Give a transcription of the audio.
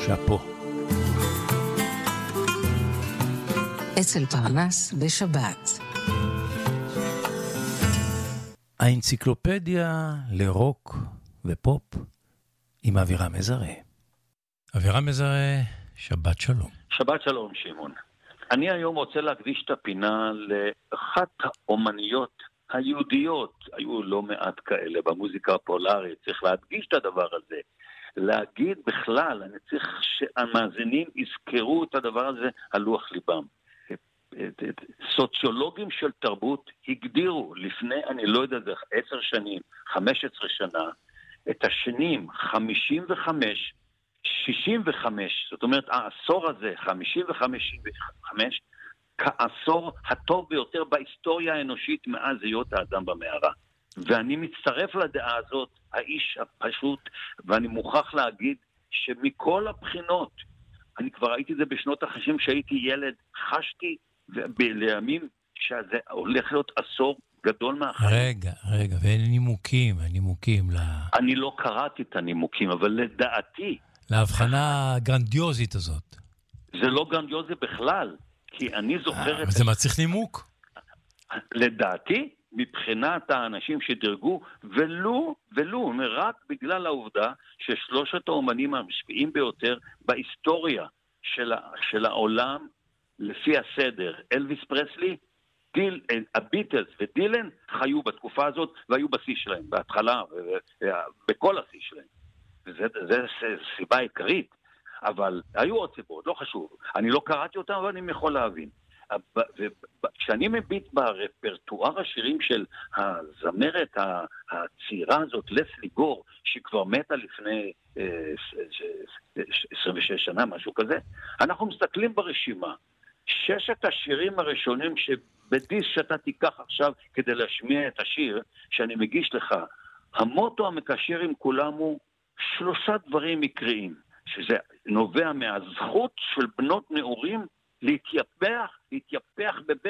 שפו. אצל פרנס בשבת. האנציקלופדיה לרוק ופופ עם אבירם מזרה. אבירם מזרה, שבת שלום. שבת שלום, שמעון. אני היום רוצה להקדיש את הפינה לאחת האומניות היהודיות. היו לא מעט כאלה במוזיקה הפולרית, צריך להדגיש את הדבר הזה. להגיד בכלל, אני צריך שהמאזינים יזכרו את הדבר הזה על לוח ליבם. סוציולוגים של תרבות הגדירו לפני, אני לא יודע, 10 שנים, 15 שנה, את השנים 55, 65, זאת אומרת, העשור הזה, 55, כעשור הטוב ביותר בהיסטוריה האנושית מאז היות האדם במערה. ואני מצטרף לדעה הזאת, האיש הפשוט, ואני מוכרח להגיד שמכל הבחינות, אני כבר ראיתי את זה בשנות ה-50 שהייתי ילד, חשתי בימים שזה הולך להיות עשור גדול מהחיים. רגע, ואין נימוקים אני לא קראתי את הנימוקים, אבל לדעתי... להבחנה הגרנדיוזית הזאת. זה לא גרנדיוזי בכלל, כי אני זוכר אבל זה מצריך נימוק. לדעתי, מבחינת האנשים שדרגו, ולו, רק בגלל העובדה ששלושת האומנים המשפיעים ביותר בהיסטוריה של העולם, לפי הסדר, אלוויס פרסלי, הביטלס ודילן חיו בתקופה הזאת והיו בשיא שלהם, בהתחלה, בכל השיא שלהם. זה סיבה עיקרית, אבל היו עוד סיבות, לא חשוב. אני לא קראתי אותם, אבל אני יכול להבין. כשאני מביט ברפרטואר השירים של הזמרת הצעירה הזאת, לסלי גור, שכבר מתה לפני 26 שנה, משהו כזה, אנחנו מסתכלים ברשימה. 6 השירים הראשונים שבדיס שאתה תיקח עכשיו כדי להשמיע את השיר שאני מגיש לך, המוטו המקשר עם כולם הוא 3 דברים מקריים, שזה נובע מהזכות של בנות נעורים להתייפח בבית